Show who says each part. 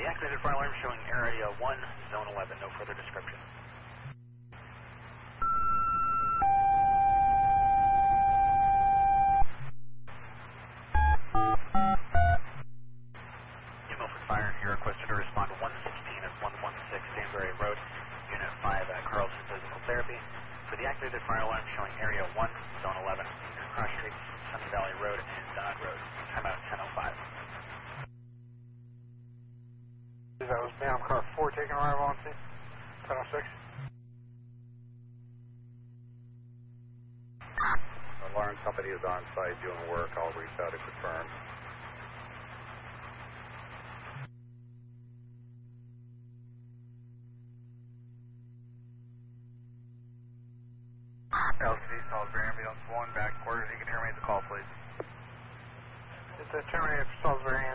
Speaker 1: The activated fire alarm showing area 1, zone 11, no further description. Milford Fire, you're requested to respond to 116 at 116 Danbury Road, Unit 5 at Carlson Physical Therapy. For the activated fire alarm showing area 1, zone 11, near Cross Streets, Sunny Valley Road, and Dodd Road. Timeout 10:05.
Speaker 2: That was Phantom Car 4 taking arrival on scene. 10:06.
Speaker 3: Alarm company is on site doing work. I'll reach out to confirm.
Speaker 2: LCD Salisbury Ambulance 1, back quarters. You can terminate the call, please. It's a terminated for Salisbury